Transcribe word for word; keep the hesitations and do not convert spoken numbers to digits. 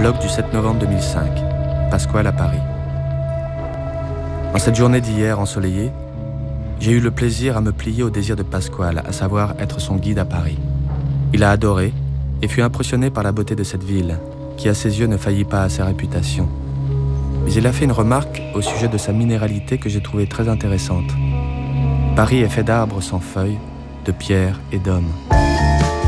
Blog du sept novembre deux mille cinq. Pasquale à Paris. En cette journée d'hier ensoleillée, j'ai eu le plaisir à me plier au désir de Pasquale, à savoir être son guide à Paris. Il a adoré et fut impressionné par la beauté de cette ville, qui à ses yeux ne faillit pas à sa réputation. Mais il a fait une remarque au sujet de sa minéralité que j'ai trouvée très intéressante. Paris est fait d'arbres sans feuilles, de pierres et d'hommes.